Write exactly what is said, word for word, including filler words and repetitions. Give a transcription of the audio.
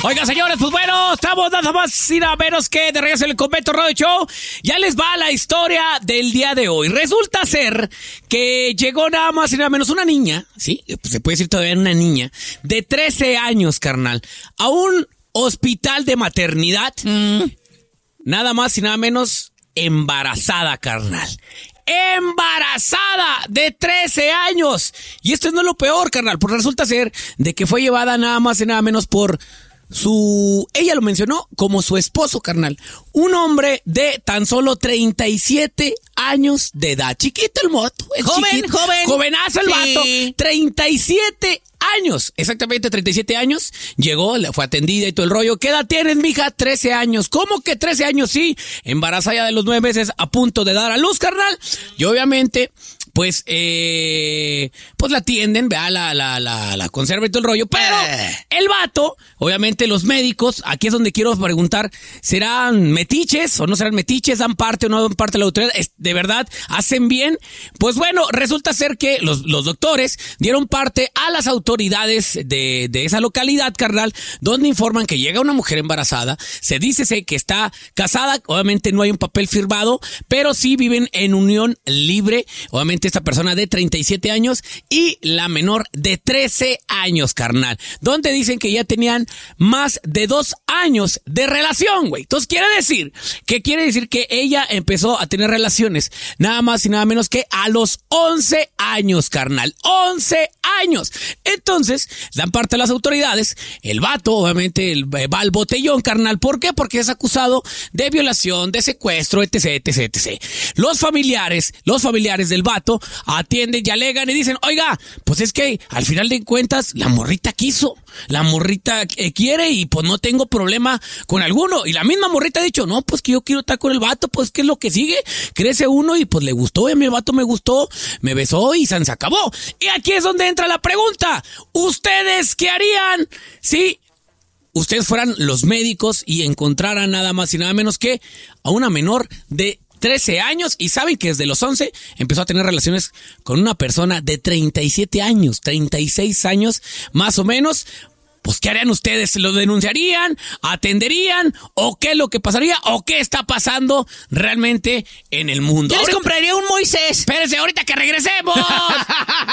Oiga, señores, pues bueno, estamos nada más y nada menos que de regreso en el Convento Radio Show. Ya les va la historia del día de hoy. Resulta ser que llegó nada más y nada menos una niña, ¿sí? Pues se puede decir todavía una niña, de trece años, carnal, a un hospital de maternidad, mm. nada más y nada menos embarazada, carnal. Embarazada de trece años. Y esto no es lo peor, carnal, porque resulta ser de que fue llevada nada más y nada menos por su... Ella lo mencionó como su esposo, carnal. Un hombre de tan solo treinta y siete años de edad. Chiquito el moto. El joven, chiquito, joven. Jovenazo el sí. vato. treinta y siete años. Exactamente, treinta y siete años. Llegó, le fue atendida y todo el rollo. ¿Qué edad tienes, mija? trece años. ¿Cómo que trece años? Sí. Embarazada ya de los nueve meses, a punto de dar a luz, carnal. Y obviamente... Pues, eh, pues la atienden, vea, la, la, la, la conserva y todo el rollo. Pero el vato, obviamente los médicos, aquí es donde quiero preguntar, ¿serán metiches o no serán metiches? ¿Dan parte o no dan parte de la autoridad? ¿De verdad hacen bien? Pues bueno, resulta ser que los, los doctores dieron parte a las autoridades de, de esa localidad, carnal, donde informan que llega una mujer embarazada, se dice que está casada, obviamente no hay un papel firmado, pero sí viven en unión libre, obviamente esta persona de treinta y siete años y la menor de trece años, carnal. Donde dicen que ya tenían más de dos años de relación, güey. Entonces quiere decir, que quiere decir que ella empezó a tener relaciones nada más y nada menos que a los once años, carnal. once años. Entonces, dan parte a las autoridades. El vato, obviamente, el, va al botellón, carnal. ¿Por qué? Porque es acusado de violación, de secuestro, etc, etc, etc. Los familiares, los familiares del vato atienden y alegan y dicen, oiga, pues es que al final de cuentas la morrita quiso, la morrita eh, quiere y pues no tengo problema con alguno. Y la misma morrita ha dicho, no, pues que yo quiero estar con el vato, pues ¿qué es lo que sigue? Crece uno y pues le gustó, y a mi vato me gustó, me besó y se acabó. Y aquí es donde entra la pregunta, ¿ustedes qué harían si ustedes fueran los médicos y encontraran nada más y nada menos que a una menor de trece años y saben que desde los once empezó a tener relaciones con una persona de treinta y siete años, treinta y seis años más o menos? Pues, ¿qué harían ustedes? ¿Lo denunciarían? ¿Atenderían? ¿O qué es lo que pasaría? ¿O qué está pasando realmente en el mundo? Yo les compraría un Moisés. Espérense, ahorita que regresemos.